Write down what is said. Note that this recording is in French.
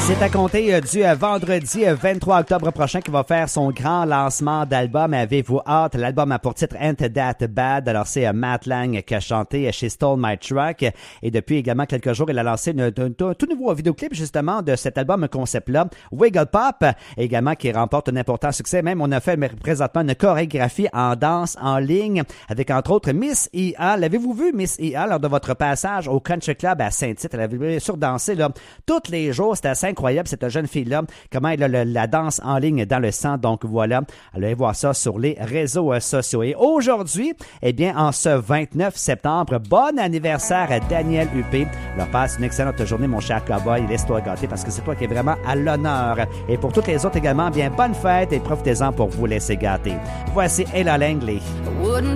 C'est à compter du vendredi 23 octobre prochain qu'il va faire son grand lancement d'album. Avez-vous hâte? L'album a pour titre Ain't That Bad. Alors, c'est Matt Lang qui a chanté She Stole My Truck. Et depuis également quelques jours, il a lancé un tout nouveau vidéoclip justement de cet album concept-là, Wiggle Pop, également qui remporte un important succès. Même, on a fait présentement une chorégraphie en danse en ligne avec entre autres Miss E.A. L'avez-vous vu, Miss E.A., lors de votre passage au Country Club à Saint-Tite? Elle avait bien sûr dansé là, tous les jours. C'était assez incroyable, cette jeune fille-là, comment elle a la danse en ligne dans le sang. Donc voilà, allez voir ça sur les réseaux sociaux. Et aujourd'hui, eh bien, en ce 29 septembre, bon anniversaire à Daniel Huppé. Leur passe une excellente journée, mon cher cowboy. Laisse-toi gâter parce que c'est toi qui es vraiment à l'honneur. Et pour toutes les autres également, bien bonne fête et profitez-en pour vous laisser gâter. Voici Ella Langley. Wouldn't